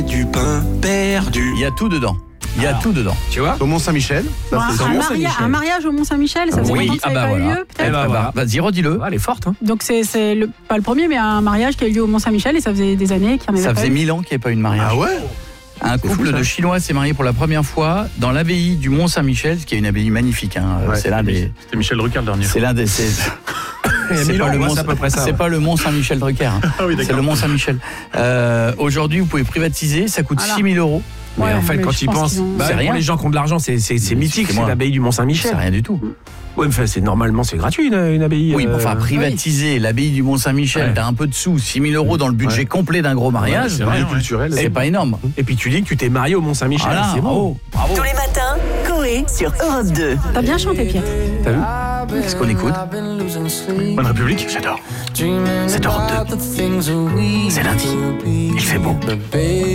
Du pain perdu. Il y a tout dedans. Il y a tout dedans. Tu vois ? Au Mont-Saint-Michel. Ça, Bon, c'est sûr. un mariage au Mont-Saint-Michel, ça faisait longtemps que ça n'avait pas eu lieu, peut-être. Voilà. Vas-y, redis-le. Elle est forte. Hein. Donc c'est pas le premier, mais un mariage qui a eu lieu au Mont-Saint-Michel et ça faisait des années qu'il n'y en avait Ça pas faisait eu. 1000 ans qu'il n'y avait pas eu de mariage. Ah ouais. Un couple fou, ça. de Chinois s'est marié pour la première fois dans l'abbaye du Mont-Saint-Michel, qui est une abbaye magnifique. Hein. Ouais, c'est l'un des. C'était Michel Drucker le dernier. C'est l'un des. C'est pas, le Mont, à peu près ça. c'est pas le Mont Saint-Michel Drucker. Hein. Ah oui, d'accord. C'est le Mont Saint-Michel. Aujourd'hui, vous pouvez privatiser, ça coûte Voilà. 6 000 €. Mais Ouais, en fait, mais quand je ils pense pensent, qu'ils ont- C'est rien. pour les gens qui ont de l'argent, c'est mythique, c'est moi. l'abbaye du C'est Mont-Saint-Michel. rien du tout. Ouais, mais enfin, normalement, c'est gratuit une abbaye. Oui, mais enfin, privatiser l'abbaye du Mont Saint-Michel, Ouais. t'as un peu de sous, 6 000 € dans le budget complet d'un gros mariage, c'est vrai, ouais. culturel. c'est pas énorme. Et puis tu dis que tu t'es marié au Mont-Saint-Michel. Voilà, c'est bon. bravo. Tous les matins, Coé sur Europe 2. T'as bien chanté, Pierre. T'as vu ? Qu'est-ce qu'on écoute? Bonne République. J'adore. C'est Europe 2. C'est lundi. Il fait beau.